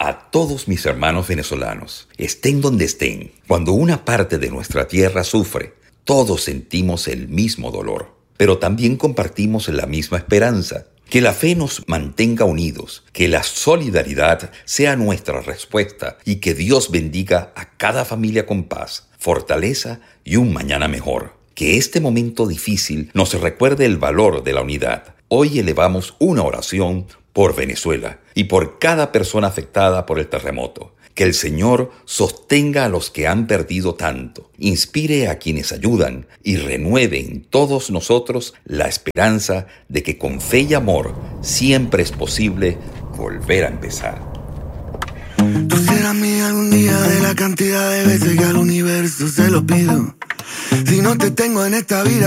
A todos mis hermanos venezolanos, estén donde estén, cuando una parte de nuestra tierra sufre, todos sentimos el mismo dolor, pero también compartimos la misma esperanza. Que la fe nos mantenga unidos, que la solidaridad sea nuestra respuesta y que Dios bendiga a cada familia con paz, fortaleza y un mañana mejor. Que este momento difícil nos recuerde el valor de la unidad. Hoy elevamos una oración por Venezuela y por cada persona afectada por el terremoto. Que el Señor sostenga a los que han perdido tanto, inspire a quienes ayudan y renueve en todos nosotros la esperanza de que con fe y amor siempre es posible volver a empezar. Tú serás mía algún día de la cantidad de veces que al universo se lo pido. Si no te tengo en esta vida